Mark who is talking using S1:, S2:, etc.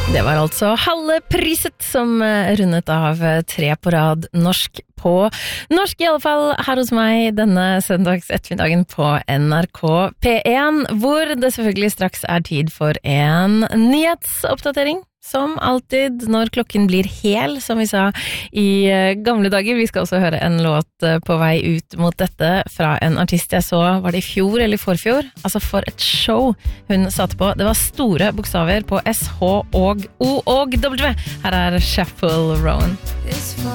S1: Det var altså Halle Priset som rundet av 3 på rad norsk på norsk, I alle fall her hos meg denne søndags ettermiddagen på NRK P1, hvor det selvfølgelig straks tid for en nyhetsoppdatering. Som alltid når klokken blir hel, som vi sa I gamle dager. Vi skal også høre en låt på vei ut mot dette fra en artist jeg så, var det I fjor eller forfjor? Altså for et show hun satte på. Det var store bokstaver på S, H og O og W. Her Chappell Rowan.